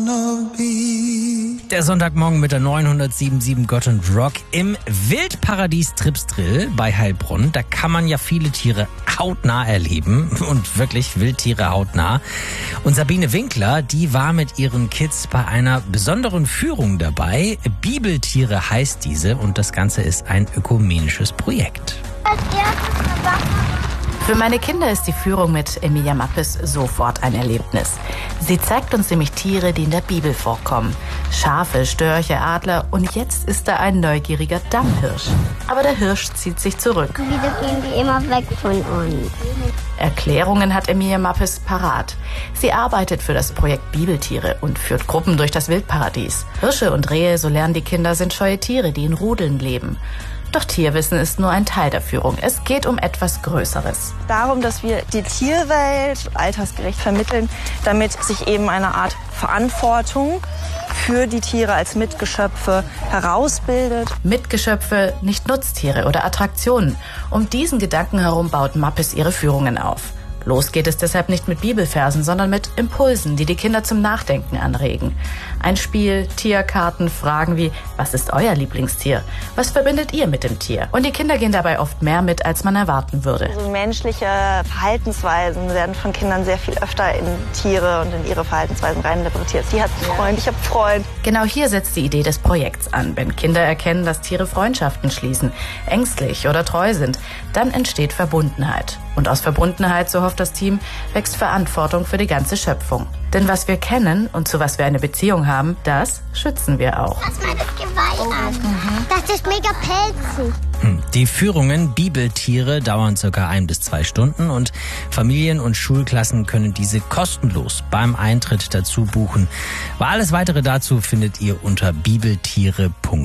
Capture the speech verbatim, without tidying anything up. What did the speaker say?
Der Sonntagmorgen mit der neunhundertsieben Komma sieben Gott und Rock im Wildparadies Tripsdrill bei Heilbronn. Da kann man ja viele Tiere hautnah erleben und wirklich Wildtiere hautnah. Und Sabine Winkler, die war mit ihren Kids bei einer besonderen Führung dabei. Bibeltiere heißt diese und das Ganze ist ein ökumenisches Projekt. Für meine Kinder ist die Führung mit Emilia Mappes sofort ein Erlebnis. Sie zeigt uns nämlich Tiere, die in der Bibel vorkommen. Schafe, Störche, Adler und jetzt ist da ein neugieriger Dammbhirsch. Aber der Hirsch zieht sich zurück. Wieso gehen die immer weg von uns? Erklärungen hat Emilia Mappes parat. Sie arbeitet für das Projekt Bibeltiere und führt Gruppen durch das Wildparadies. Hirsche und Rehe, so lernen die Kinder, sind scheue Tiere, die in Rudeln leben. Doch Tierwissen ist nur ein Teil der Führung. Es geht um etwas Größeres. Darum, dass wir die Tierwelt altersgerecht vermitteln, damit sich eben eine Art Verantwortung für die Tiere als Mitgeschöpfe herausbildet. Mitgeschöpfe, nicht Nutztiere oder Attraktionen. Um diesen Gedanken herum baut Mappes ihre Führungen auf. Los geht es deshalb nicht mit Bibelversen, sondern mit Impulsen, die die Kinder zum Nachdenken anregen. Ein Spiel, Tierkarten, Fragen wie, was ist euer Lieblingstier? Was verbindet ihr mit dem Tier? Und die Kinder gehen dabei oft mehr mit, als man erwarten würde. Also menschliche Verhaltensweisen werden von Kindern sehr viel öfter in Tiere und in ihre Verhaltensweisen reininterpretiert. Sie hat einen Freund, ich habe einen Freund. Genau hier setzt die Idee des Projekts an. Wenn Kinder erkennen, dass Tiere Freundschaften schließen, ängstlich oder treu sind, dann entsteht Verbundenheit. Und aus Verbundenheit, so hofft das Team, wächst Verantwortung für die ganze Schöpfung. Denn was wir kennen und zu was wir eine Beziehung haben, das schützen wir auch. Lass mal das Geweih an. Das ist mega pelzig. Die Führungen Bibeltiere dauern circa ein bis zwei Stunden und Familien und Schulklassen können diese kostenlos beim Eintritt dazu buchen. Alles weitere dazu findet ihr unter bibeltiere punkt de.